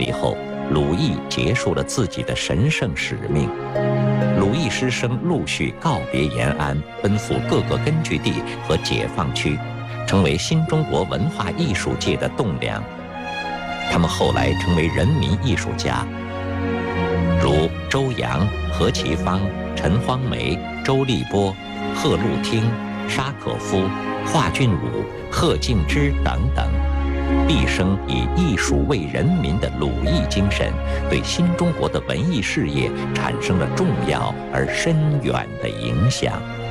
立后，鲁艺结束了自己的神圣使命。鲁艺师生陆续告别延安，奔赴各个根据地和解放区，成为新中国文化艺术界的栋梁。他们后来成为人民艺术家，如周扬、何其芳、陈荒梅、周立波、贺陆汀、沙可夫、华俊武、贺敬之等等，毕生以艺术为人民的鲁艺精神，对新中国的文艺事业产生了重要而深远的影响。